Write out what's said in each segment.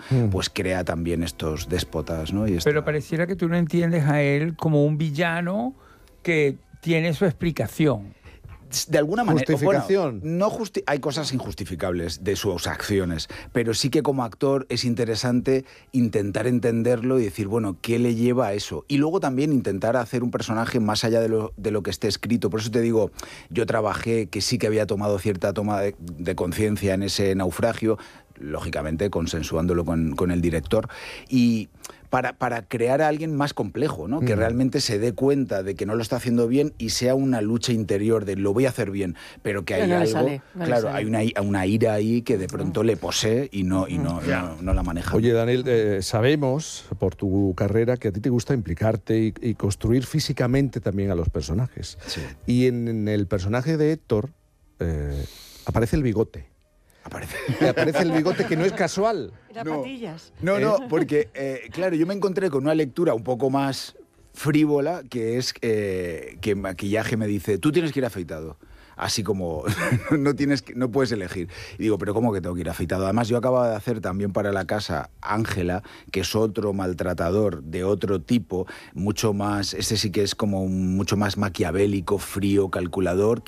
pues crea también estos déspotas, ¿no? Pero pareciera que tú no entiendes a él como un villano que tiene su explicación. De alguna manera. Justificación. Bueno, hay cosas injustificables de sus acciones, pero sí que como actor es interesante intentar entenderlo y decir, bueno, ¿qué le lleva a eso? Y luego también intentar hacer un personaje más allá de lo que esté escrito. Por eso te digo, yo trabajé que sí que había tomado cierta toma de conciencia en ese naufragio, lógicamente consensuándolo con el director, y para crear a alguien más complejo, ¿no? Que realmente se dé cuenta de que no lo está haciendo bien y sea una lucha interior de lo voy a hacer bien, pero que hay algo, claro, hay una ira ahí que de pronto le posee y no la maneja. Oye, Daniel, sabemos por tu carrera que a ti te gusta implicarte y construir físicamente también a los personajes. Sí. Y en el personaje de Héctor aparece el bigote. Aparece el bigote, que no es casual. Era patillas. No, porque, claro, yo me encontré con una lectura un poco más frívola, que es que maquillaje me dice, tú tienes que ir afeitado. Así como no puedes elegir. Y digo, pero ¿cómo que tengo que ir afeitado? Además, yo acababa de hacer también para la casa Ángela, que es otro maltratador de otro tipo, mucho más, este sí que es como mucho más maquiavélico, frío, calculador,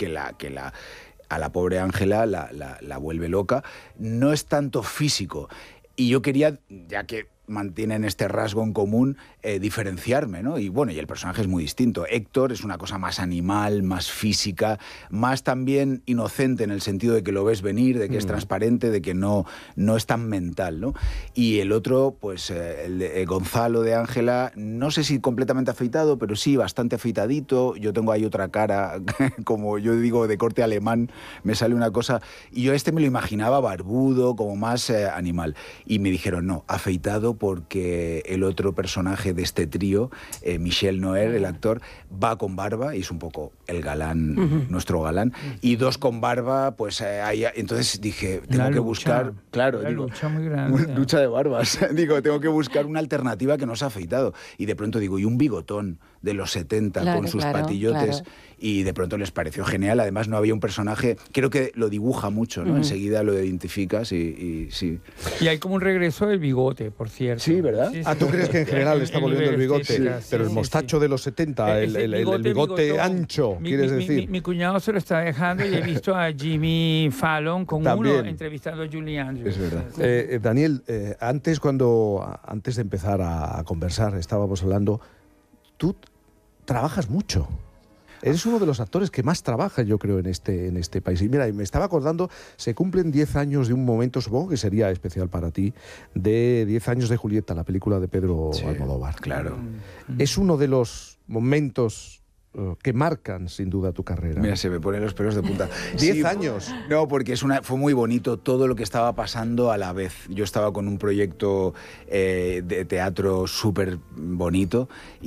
a la pobre Ángela la vuelve loca. No es tanto físico. Y yo quería, ya que mantienen este rasgo en común, diferenciarme, ¿no? Y bueno, y el personaje es muy distinto. Héctor es una cosa más animal, más física, más también inocente en el sentido de que lo ves venir, de que es transparente, de que no es tan mental, ¿no? Y el otro, pues Gonzalo de Ángela, no sé si completamente afeitado, pero sí bastante afeitadito. Yo tengo ahí otra cara, como yo digo, de corte alemán, me sale una cosa. Y yo me lo imaginaba barbudo, como más animal. Y me dijeron, no, afeitado, porque el otro personaje de este trío, Michel Noër, el actor, va con barba y es un poco el galán, nuestro galán, y dos con barba, pues entonces dije, tengo que buscar, claro, digo, lucha muy grande. Lucha de barbas. Digo, tengo que buscar una alternativa que no se ha afeitado. Y de pronto digo, y un bigotón de los 70 con sus patillotes, y de pronto les pareció genial. Además, no había un personaje, creo que lo dibuja mucho, ¿no? Enseguida lo identificas y sí. Y hay como un regreso del bigote, por cierto. Sí, ¿verdad? Sí, ¿Tú crees que en general está volviendo el bigote? Sí, pero el mostacho de los 70, el bigote ancho, ¿quieres decir? Mi cuñado se lo está dejando y he visto a Jimmy Fallon con uno entrevistando a Julie Andrews. Es verdad. Daniel, antes de empezar a conversar, estábamos hablando, tú trabajas mucho. Eres uno de los actores que más trabaja, yo creo, en este país. Y mira, me estaba acordando, se cumplen 10 años de un momento, supongo que sería especial para ti, de 10 años de Julieta, la película de Pedro Almodóvar. Claro. Es uno de los momentos que marcan, sin duda, tu carrera. Mira, se me ponen los pelos de punta. 10 años. No, porque fue muy bonito todo lo que estaba pasando a la vez. Yo estaba con un proyecto de teatro súper bonito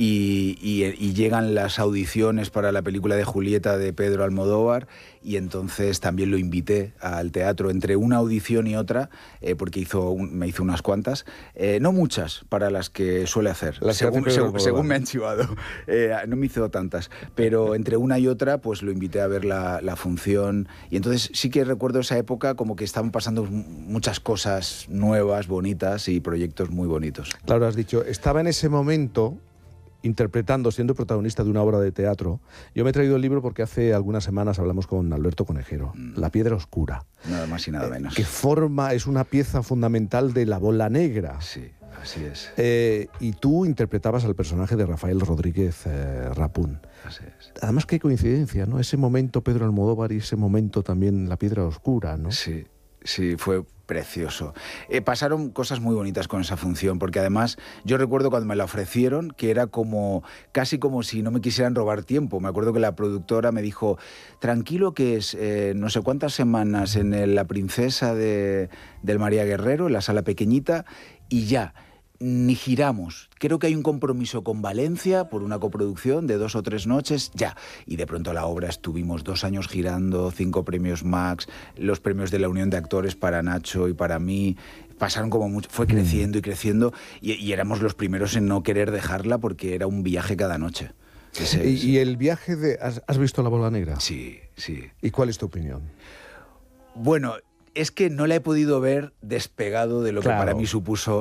y llegan las audiciones para la película de Julieta de Pedro Almodóvar, y entonces también lo invité al teatro entre una audición y otra, porque me hizo unas cuantas, no muchas para las que suele hacer, según me han chivado. No me hizo tantas, pero entre una y otra pues lo invité a ver la función, y entonces sí que recuerdo esa época como que estaban pasando muchas cosas nuevas, bonitas, y proyectos muy bonitos. Claro, has dicho, estaba en ese momento interpretando, siendo protagonista de una obra de teatro. Yo me he traído el libro porque hace algunas semanas hablamos con Alberto Conejero, La piedra oscura. Nada más y nada menos. Que es una pieza fundamental de La bola negra. Sí, así es. Y tú interpretabas al personaje de Rafael Rodríguez Rapún. Así es. Además, qué coincidencia, ¿no? Ese momento Pedro Almodóvar y ese momento también La piedra oscura, ¿no? Sí, fue precioso. Pasaron cosas muy bonitas con esa función, porque además yo recuerdo cuando me la ofrecieron que era casi como si no me quisieran robar tiempo. Me acuerdo que la productora me dijo, tranquilo que es no sé cuántas semanas en La princesa del María Guerrero, en la sala pequeñita, y ya. Ni giramos. Creo que hay un compromiso con Valencia por una coproducción de 2 o 3 noches, ya. Y de pronto la obra estuvimos 2 años girando, 5 premios Max, los premios de la Unión de Actores para Nacho y para mí. Pasaron como mucho, fue creciendo y creciendo, y éramos los primeros en no querer dejarla porque era un viaje cada noche. ¿Y el viaje de... ¿Has visto La bola negra? Sí. ¿Y cuál es tu opinión? Bueno, es que no la he podido ver despegado de lo que para mí supuso